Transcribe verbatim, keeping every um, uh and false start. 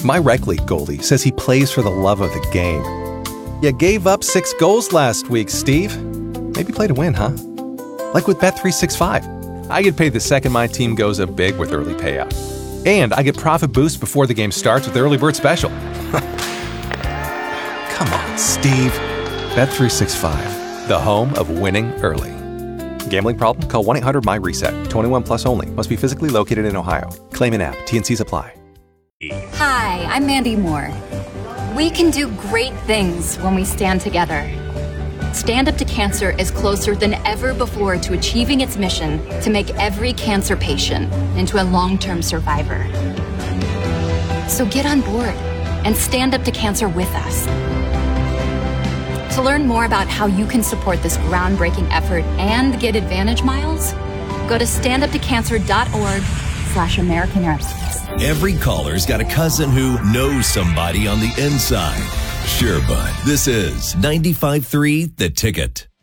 My rec league goalie says he plays for the love of the game. You gave up six goals last week, Steve. Maybe play to win, huh? Like with Bet three sixty-five. I get paid the second my team goes up big with early payout. And I get profit boost before the game starts with the early bird special. Come on, Steve. Bet three sixty-five, the home of winning early. Gambling problem? Call one eight hundred my reset. twenty-one plus only. Must be physically located in Ohio. Claim in app. T N Cs apply. Hi, I'm Mandy Moore. We can do great things when we stand together. Stand Up to Cancer is closer than ever before to achieving its mission to make every cancer patient into a long-term survivor. So get on board and stand up to cancer with us. To learn more about how you can support this groundbreaking effort and get Advantage Miles, go to standuptocancer.org slash American Earth. Every caller's got a cousin who knows somebody on the inside. Sure, bud. This is ninety-five point three The Ticket.